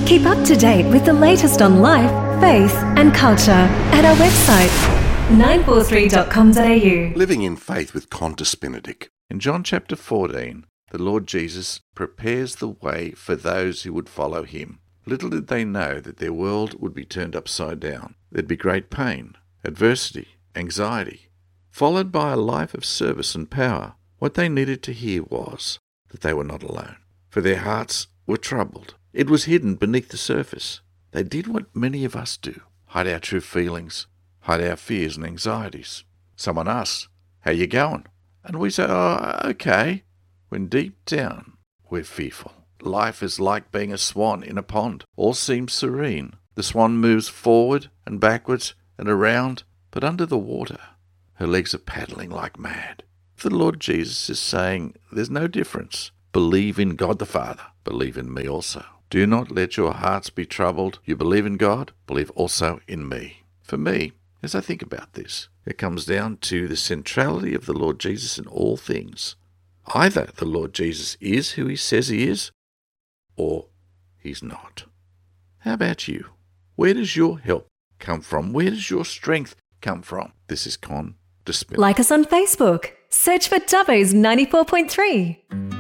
Keep up to date with the latest on life, faith and culture at our website 943.com.au. Living in Faith with Qantas Benedict. In John chapter 14, the Lord Jesus prepares the way for those who would follow him. Little did they know that their world would be turned upside down. There'd be great pain, adversity, anxiety, followed by a life of service and power. What they needed to hear was that they were not alone, for their hearts were troubled. It was hidden beneath the surface. They did what many of us do, hide our true feelings, hide our fears and anxieties. Someone asks, "How you going?" And we say, "Oh, okay," when deep down we're fearful. Life is like being a swan in a pond. All seems serene. The swan moves forward and backwards and around, but under the water, her legs are paddling like mad. The Lord Jesus is saying, there's no difference. Believe in God the Father. Believe in me also. Do not let your hearts be troubled. You believe in God, believe also in me. For me, as I think about this, it comes down to the centrality of the Lord Jesus in all things. Either the Lord Jesus is who he says he is, or he's not. How about you? Where does your help come from? Where does your strength come from? This is Qantas Benedict. Like us on Facebook. Search for Dubbo's 94.3.